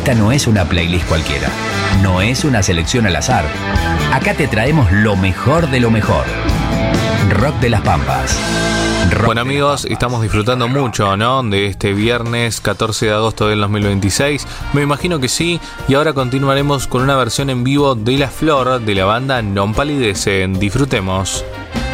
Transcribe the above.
Esta no es una playlist cualquiera, no es una selección al azar. Acá te traemos lo mejor de lo mejor. Rock de las Pampas. Bueno amigos, estamos disfrutando mucho, ¿no? De este viernes 14 de agosto del 2026. Me imagino que sí. Y ahora continuaremos con una versión en vivo de La Flor de la banda Non Palidecen. Disfrutemos.